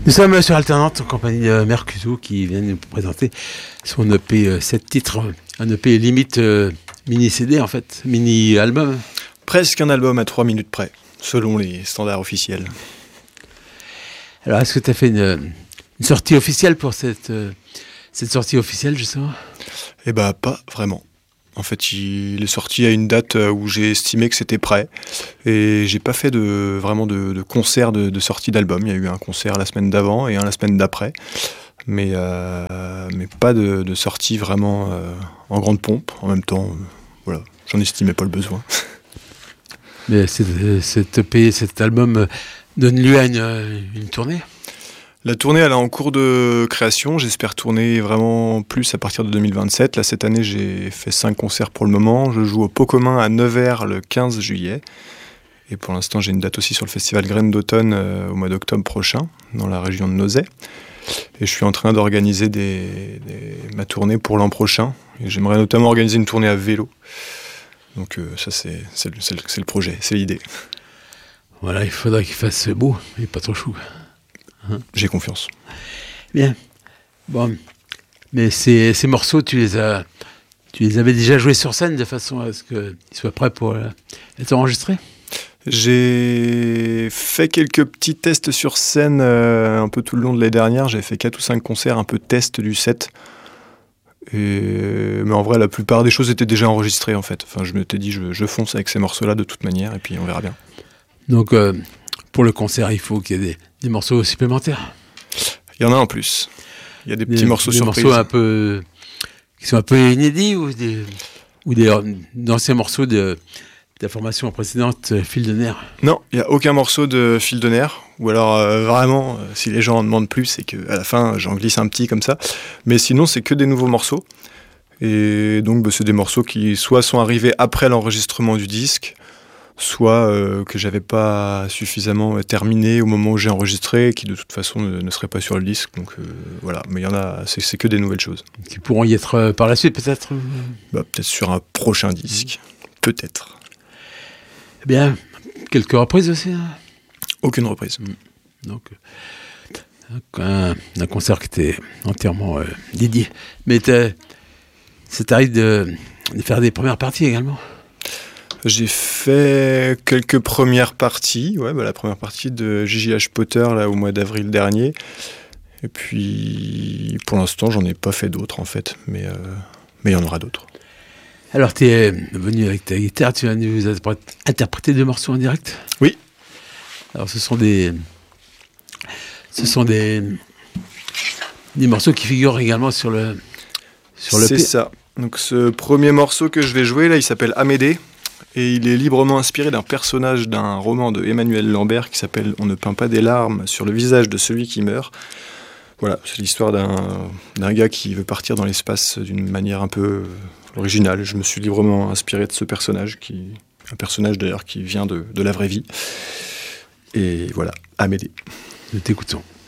Nous sommes sur Alternante en compagnie de Mercuzzo qui vient nous présenter son EP 7 titres, un EP limite mini-CD en fait, mini-album. Presque un album à 3 minutes près, selon les standards officiels. Alors est-ce que tu as fait une sortie officielle pour cette sortie officielle justement ? Eh bah pas vraiment. En fait, il est sorti à une date où j'ai estimé que c'était prêt. Et j'ai pas fait vraiment de concert de sortie d'album. Il y a eu un concert la semaine d'avant et un la semaine d'après. Mais pas de sortie vraiment en grande pompe. En même temps, voilà, j'en estimais pas le besoin. Mais cet EP, cet album donne lieu à une tournée ? La tournée, elle est en cours de création. J'espère tourner vraiment plus à partir de 2027. Là, cette année, j'ai fait 5 concerts pour le moment. Je joue au Pot Commun à Nevers le 15 juillet. Et pour l'instant, j'ai une date aussi sur le festival Graines d'automne au mois d'octobre prochain, dans la région de Nozay. Et je suis en train d'organiser ma tournée pour l'an prochain. Et j'aimerais notamment organiser une tournée à vélo. Donc ça, c'est le projet, c'est l'idée. Voilà, il faudra qu'il fasse beau, mais pas trop chaud. J'ai confiance. Bien. Bon. Mais ces morceaux, tu les avais déjà joués sur scène de façon à ce qu'ils soient prêts pour être enregistrés ? J'ai fait quelques petits tests sur scène un peu tout le long de l'année dernière. J'avais fait 4 ou 5 concerts, un peu test du set. Mais en vrai, la plupart des choses étaient déjà enregistrées en fait. Enfin, je m'étais dit, je fonce avec ces morceaux-là de toute manière et puis on verra bien. Donc, pour le concert, il faut qu'il y ait des morceaux supplémentaires. Il y en a en plus. Il y a des petits morceaux surprises. Des morceaux qui sont un peu inédits ou d'anciens morceaux de la formation précédente, Fil de nerf. Non, il n'y a aucun morceau de Fil de nerf. Ou alors, vraiment, si les gens en demandent plus, c'est qu'à la fin, j'en glisse un petit comme ça. Mais sinon, c'est que des nouveaux morceaux. Et donc, c'est des morceaux qui soit sont arrivés après l'enregistrement du disque, soit que j'avais pas suffisamment terminé au moment où j'ai enregistré, qui de toute façon ne serait pas sur le disque. Donc voilà, mais il y en a, c'est que des nouvelles choses. Qui pourront y être par la suite peut-être peut-être sur un prochain disque, peut-être. Eh bien, quelques reprises aussi Aucune reprise. Donc, un concert qui était entièrement dédié. Mais ça t'arrive de faire des premières parties également ? J'ai fait quelques premières parties, la première partie de JJH Potter là, au mois d'avril dernier. Et puis, pour l'instant, j'en ai pas fait d'autres en fait, mais il y en aura d'autres. Alors, tu es venu avec ta guitare, tu vas nous interpréter 2 morceaux en direct ? Oui. Alors, ce sont des morceaux qui figurent également sur le C'est ça. Donc, ce premier morceau que je vais jouer, là, il s'appelle Amédée. Et il est librement inspiré d'un personnage d'un roman de Emmanuel Lambert qui s'appelle « On ne peint pas des larmes sur le visage de celui qui meurt ». Voilà, c'est l'histoire d'un gars qui veut partir dans l'espace d'une manière un peu originale. Je me suis librement inspiré de ce personnage, un personnage d'ailleurs qui vient de la vraie vie. Et voilà, Amédée. Nous t'écoutons.